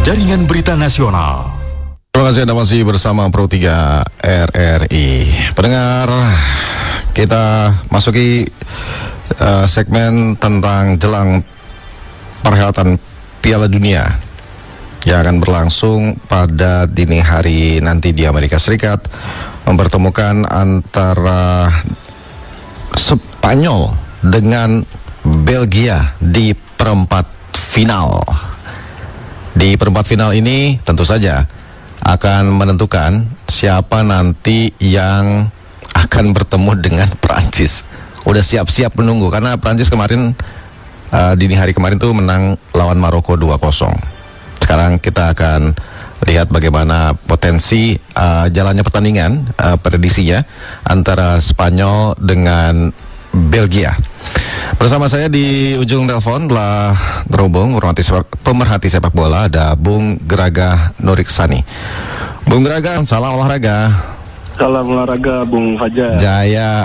Jaringan Berita Nasional. Terima kasih Anda masih bersama Pro 3 RRI. Pendengar, kita masuki segmen tentang jelang perhelatan Piala Dunia yang akan berlangsung pada dini hari nanti di Amerika Serikat, mempertemukan antara Spanyol dengan Belgia di perempat final. Di perempat final ini tentu saja akan menentukan siapa nanti yang akan bertemu dengan Prancis. Udah siap-siap menunggu karena Prancis kemarin dini hari kemarin tuh menang lawan Maroko 2-0. Sekarang kita akan lihat bagaimana potensi jalannya pertandingan, prediksinya antara Spanyol dengan Belgia. Bersama saya di ujung telepon telah terhubung pemerhati sepak bola, ada Bung Graga Nuriksani. Bung Graga, salam olahraga. Salam olahraga, Bung Fajar. Jaya.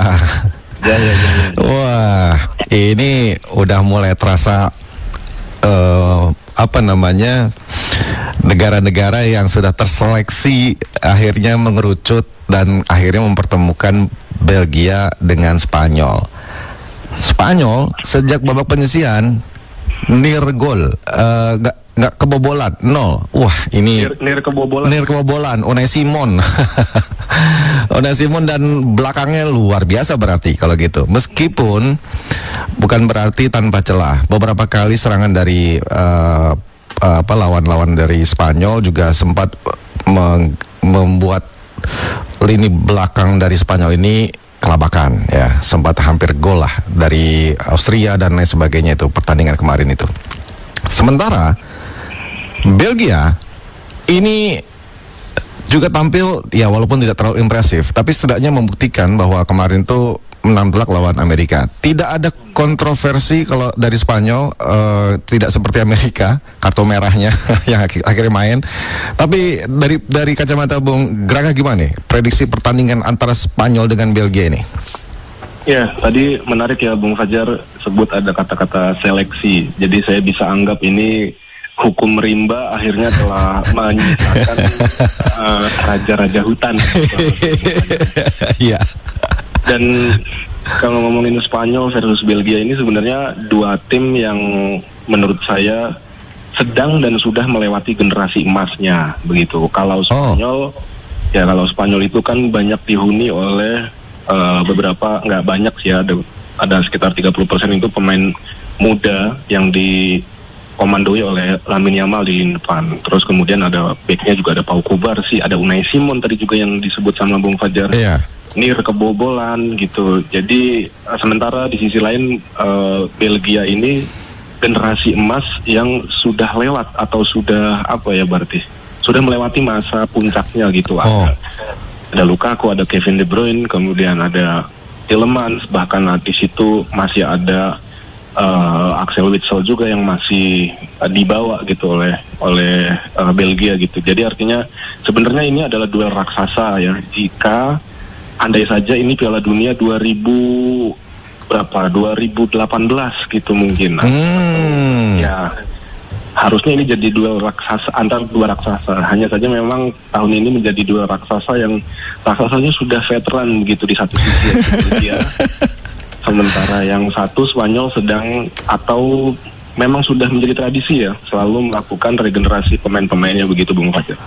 Wah, ini udah mulai terasa negara-negara yang sudah terseleksi akhirnya mengerucut dan akhirnya mempertemukan Belgia dengan Spanyol. Spanyol sejak babak penyisihan near goal, nggak kebobolan, 0. Wah, ini near kebobolan. Unai Simon. Unai Simon dan belakangnya luar biasa berarti kalau gitu. Meskipun bukan berarti tanpa celah. Beberapa kali serangan dari lawan-lawan dari Spanyol juga sempat membuat lini belakang dari Spanyol ini kelabakan, ya, sempat hampir gol lah dari Austria dan lain sebagainya itu pertandingan kemarin itu. Sementara Belgia ini juga tampil ya walaupun tidak terlalu impresif, tapi setidaknya membuktikan bahwa kemarin tuh menang telak lawan Amerika. Tidak ada kontroversi kalau dari Spanyol, tidak seperti Amerika kartu merahnya yang akhirnya main. Tapi dari kacamata Bung Graga gimana nih prediksi pertandingan antara Spanyol dengan Belgia ini? Ya, tadi menarik ya Bung Fajar sebut ada kata-kata seleksi. Jadi saya bisa anggap ini hukum rimba akhirnya telah menyisakan raja-raja hutan. Iya. Dan kalau ngomongin Spanyol versus Belgia ini sebenarnya dua tim yang menurut saya sedang dan sudah melewati generasi emasnya begitu. Kalau Spanyol itu kan banyak dihuni oleh beberapa, nggak banyak sih, ada sekitar 30% itu pemain muda yang dikomandoi oleh Lamine Yamal di depan. Terus kemudian ada backnya juga ada Pau Kubarsi, ada Unai Simon tadi juga yang disebut sama Bung Fajar. Iya. Near kebobolan gitu. Jadi sementara di sisi lain Belgia ini generasi emas yang sudah lewat atau sudah sudah melewati masa puncaknya gitu. Ada Lukaku, ada Kevin De Bruyne, kemudian ada Tielemans, bahkan di situ masih ada Axel Witsel juga yang masih dibawa gitu oleh Belgia gitu. Jadi artinya sebenarnya ini adalah duel raksasa ya. Jika andai saja ini Piala Dunia 2018 gitu mungkin. Ya, harusnya ini jadi duel raksasa antar dua raksasa. Hanya saja memang tahun ini menjadi duel raksasa yang raksasanya sudah veteran begitu di satu sisi ya. Sementara yang satu Spanyol sedang atau memang sudah menjadi tradisi ya selalu melakukan regenerasi pemain-pemainnya begitu Bung Fajar.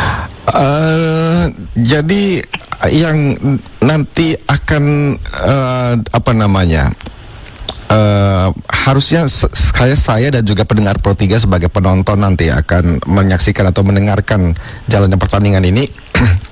Jadi yang nanti akan harusnya saya dan juga pendengar Pro 3 sebagai penonton nanti akan menyaksikan atau mendengarkan jalannya pertandingan ini